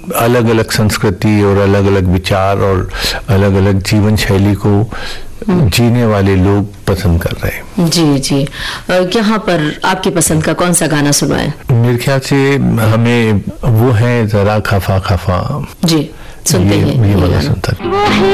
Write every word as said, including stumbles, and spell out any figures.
अलग अलग संस्कृति और अलग अलग विचार और अलग अलग जीवन शैली को जीने वाले लोग पसंद कर रहे हैं। जी जी। यहाँ पर आपकी पसंद का कौन सा गाना सुनाए? मेरे ख्याल से हमें वो है जरा खफा खफा। जी, सुनते हैं ये वाला सुनता है।